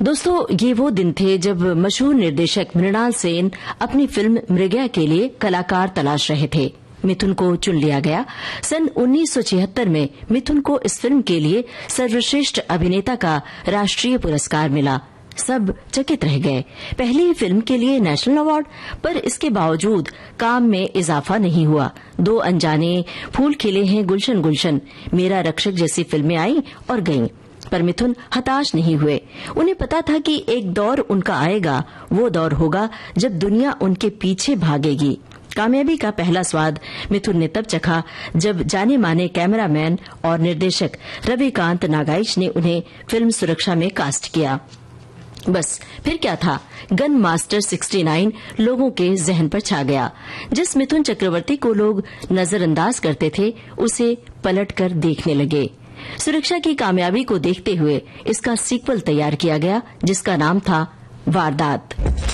दोस्तों, ये वो दिन थे जब मशहूर निर्देशक मृणाल सेन अपनी फिल्म मृगया के लिए कलाकार तलाश रहे थे। मिथुन को चुन लिया गया। सन 1976 में मिथुन को इस फिल्म के लिए सर्वश्रेष्ठ अभिनेता का राष्ट्रीय पुरस्कार मिला। सब चकित रह गए। पहली फिल्म के लिए नेशनल अवार्ड, पर इसके बावजूद काम में इजाफा नहीं हुआ। दो अनजाने, फूल खिले हैं गुलशन गुलशन, मेरा रक्षक जैसी फिल्में आईं और गईं, पर मिथुन हताश नहीं हुए। उन्हें पता था कि एक दौर उनका आएगा, वो दौर होगा जब दुनिया उनके पीछे भागेगी। कामयाबी का पहला स्वाद मिथुन ने तब चखा जब जाने माने कैमरामैन और निर्देशक रविकांत नागाइच ने उन्हें फिल्म सुरक्षा में कास्ट किया। बस फिर क्या था, गन मास्टर 69 लोगों के जहन पर छा गया। जिस मिथुन चक्रवर्ती को लोग नजरअंदाज करते थे, उसे पलटकर देखने लगे। सुरक्षा की कामयाबी को देखते हुए इसका सीक्वल तैयार किया गया, जिसका नाम था वारदात।